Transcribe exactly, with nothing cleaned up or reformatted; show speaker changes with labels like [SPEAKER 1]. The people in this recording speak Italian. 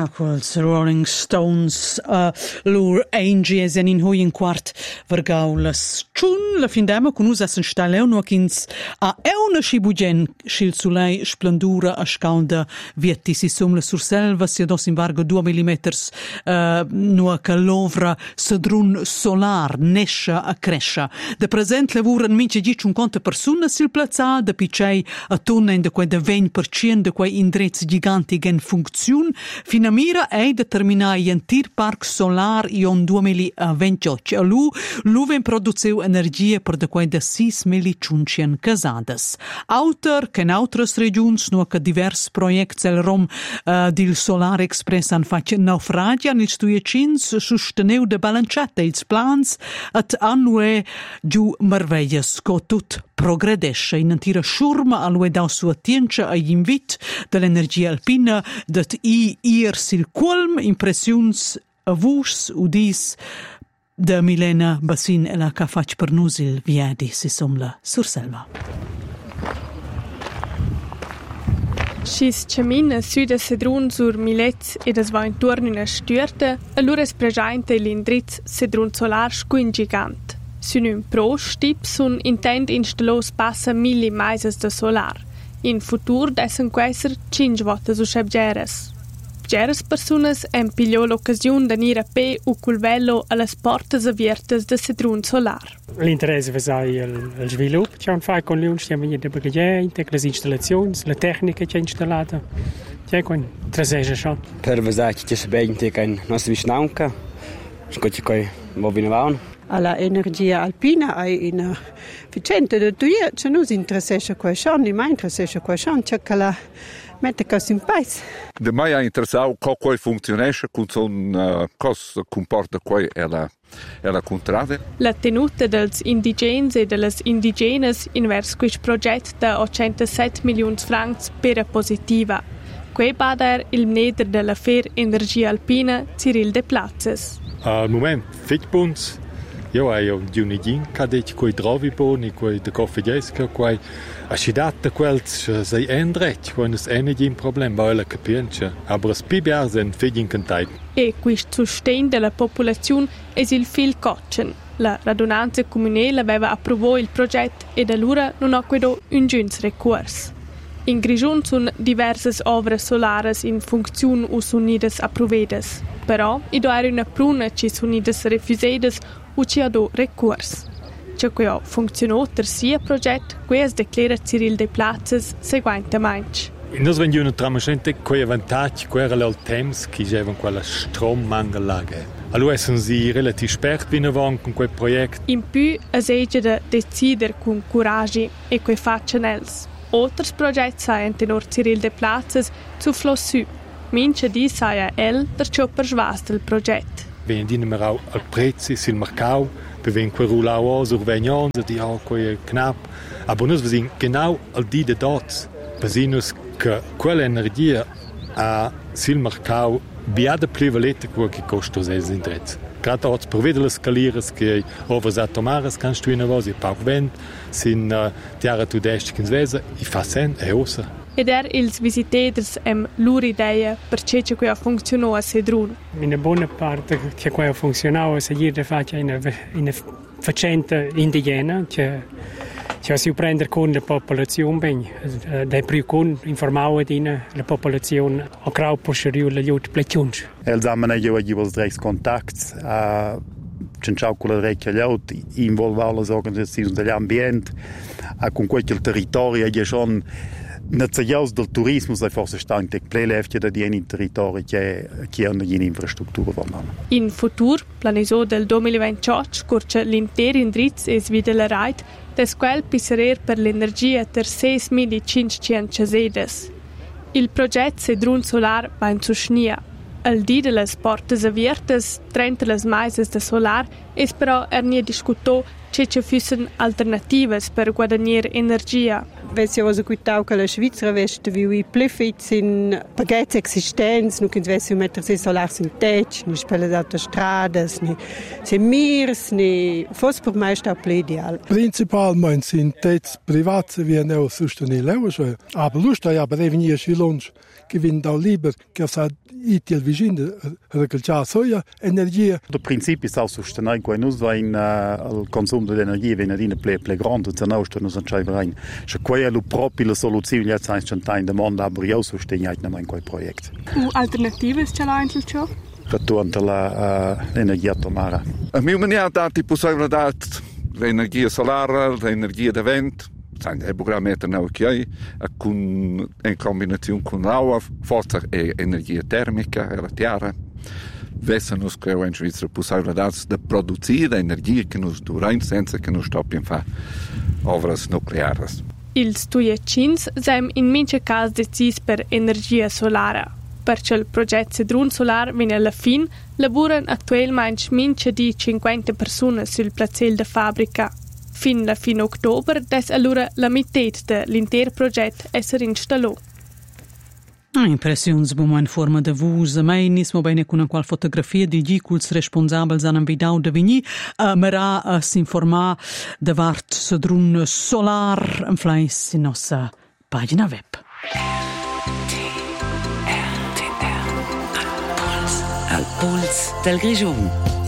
[SPEAKER 1] Quels Rolling Stones uh, lur Angies en in hui in quart vergaulas chun la findema con usa sen staleu no kins a euna shibugen shil sulei splendura a scaunda vietti si sumla sur selva si dos in vargo due millimeters uh, no calovra sedrun solar nescia a crescia de present levuran mince gic un conto persona sil plaza de picei a tunna in de quei de venti per cento de quei indrezzi giganti gen funziun fina mira è determinare un tir park solar in duemilaventotto. A lu, lu ven produziu energia per de quei de sei milioni casades. Autor che in altre regioni no che divers projects el rom uh, dil Solar Express han fatto naufragia nel stuiecins sosteneu de balanciata ils plans at annue giù merveglias co tut progredesce in antira schurma alue da sua tiencia a invit dell'energia alpina dat i ir sil qualm impressions avus udis de Milena Bassin e la ca fac per nus il viadi si somla sur selva.
[SPEAKER 2] Schis camina süda sedrun sur Milez ed es va intorno in a stürte, allora es presenta l'indrizz sedrun solar scuin gigant. Sun un pro stip sun intend installos passa milli maises de solar. In futur dessen quesser cinque volte su schebgeres. Geres personas en pigliò l'occasione de nire a pe u cul vello alle portas aviertes de sedrun solar.
[SPEAKER 3] L'interesse per il, il sviluppo che hanno fatto con lui, stiamo vedendo le installazioni, le tecniche che hanno installato. C'è con tre sessioni.
[SPEAKER 4] Per vedere che si vede che non si visnanca, scocci che muovono.
[SPEAKER 5] Alla energia alpina è in efficiente da due, c'è non si interessa questo, non mi interessa questo, c'è che la mette cose in paese.
[SPEAKER 6] De mai ha interessato come funziona, come cosa comporta poi la è la contrada.
[SPEAKER 2] La tenuta dels indigens e delle indigenes inverso questo progetto da ottantasette milioni di francs per positiva. Qui bada il neder della Fair Energia Alpina Cyril de Platzes.
[SPEAKER 7] Al momento, fit buns. Io ho di un idin cadet coi drovi boni, coi de coffegesca, coi ascidata quels sei endret, quando es energy un problem, weil la capienza. Aber es pibiar sen figin cantai.
[SPEAKER 2] E questo sostegno della popolazione è il fil coccen. La radunanza comunale aveva approvato il progetto e da allora non ha quedo un giuns recurs. In Grigion sono diverse opere solari in funzione o sono nidas approvadas. Però, i do era una pruna che sono nidas refusadas o ci ha do recurs. Ciò che ha funzionato per sia progetto, questo declara Cyril de Platzes seguentemente.
[SPEAKER 7] Noi vendiamo tramite quei vantaggi, quei al temps che avevano quella strommangellage. Allora sono si relativ spert vinavon con quel progetto.
[SPEAKER 2] In più, es ege da decidere con coraggio e quei faccianels. Altri progetti saien tenor Cyril de Platzes zu flossu. Mince di saia el per ciò per svast il progetto.
[SPEAKER 7] Vendiamo merau al prezzi sul mercato, per ven quel rulau o sur vegnons di o quei knap. Aber nus vesin genau al di de dots. Vesinus che quell'energia a sul mercato biada plivalete quel che costa ses indrezz. Gerade auch per vedere le scalire che over atomares kannst du in vosi pa vent sin uh, tiara tu dest in svesa i fa sen e osa.
[SPEAKER 2] Ed er ils visitators em lur idea per che che ha funzionò a Sedrun.
[SPEAKER 3] In buona parte che qua funzionava se gli faccia in in facente indigena che che si prende con la popolazione ben dai più con informare di la popolazione a crau posterior le jut plechuns.
[SPEAKER 8] Els amene io agi vos drex contacts a cinciau con la recchia laut involvare le organizzazioni dell'ambiente a con quel territorio e schon Naziaus del turismo sei forse stante plelefte da di in territori che che hanno in infrastrutture vanno.
[SPEAKER 2] In futur, planeso del duemilaventotto, curce l'intero indrizz es videlerait des quel pisserer per l'energia ter sei mila cinquecento casedes. Il progetto Sedrun Solar va in susnia. Al di delle portes aviertes, trenta les maises de solar, es però er nie discuto che ci fossero alternative per guadagnare energia.
[SPEAKER 5] Wenn sie also gut auch la Schweizer Weste wie i plefit in Paquets existenz, nu kins vesi metter se solar sintetici, ni spelle d'autostradas, ni se mirs, ni fosfor meist auch ideal.
[SPEAKER 9] Principalmente sintetici private wie neo sostenibile, aber lust ja prevenir schilons gewinnt auch lieber che sa itil vicino regalciar soia energia.
[SPEAKER 8] Il principio è sostenere che noi vain il consumo di energia viene di ple ple grande, se no sto non c'è verein. Se quella è proprio la soluzione jetzt ein in der mondo aber io sostengo in mein quel projekt.
[SPEAKER 2] U alternative c'è la anche ciò?
[SPEAKER 8] Durante la uh, l'energia atomara.
[SPEAKER 6] A mia maniera dati possibilità l'energia solare, l'energia da vento. È programma okay, con, in combinazione con l'acqua, forse è energia termica, è la terra. Vessen uns creo in Svizzera possibilitats de produzir energia che nos durain senza che nos stoppien fa ovras nucleares.
[SPEAKER 2] Ils tuiacins sem in mince cas decis per energia solara. Perché il progetto Sedrun Solar viene alla fin, lavorano attualmente mince di cinquanta persone sul plazel de fabbrica. Fin la fin ottobre, des allora la metà dell'intero progetto essere installato.
[SPEAKER 1] Impressions bom in forma de vus, mai nismo bene con qual fotografia di giculs responsabels han vidau de vini, uh, mera a s'informar de vart Sedrun Solar en fleis in nostra pagina web.
[SPEAKER 10] Al puls del Grigiun.